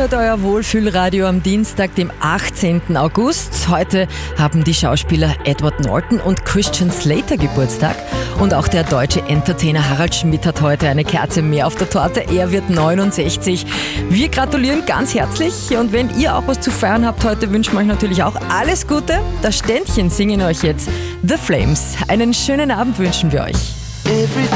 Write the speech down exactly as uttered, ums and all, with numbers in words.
hört euer Wohlfühlradio am Dienstag, dem achtzehnten August. Heute haben die Schauspieler Edward Norton und Christian Slater Geburtstag. Und auch der deutsche Entertainer Harald Schmidt hat heute eine Kerze mehr auf der Torte. Er wird neunundsechzig. Wir gratulieren ganz herzlich. Und wenn ihr auch was zu feiern habt heute, wünschen wir euch natürlich auch alles Gute. Das Ständchen singen euch jetzt The Flames. Einen schönen Abend wünschen wir euch. Every